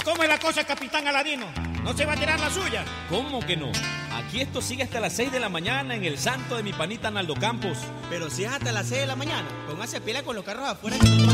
cómo es la cosa, capitán Aladino? ¿No se va a tirar la suya? ¿Cómo que no? Aquí esto sigue hasta las 6 de la mañana en el santo de mi panita Naldo Campos. Pero si es hasta las 6 de la mañana, póngase pila con los carros afuera que no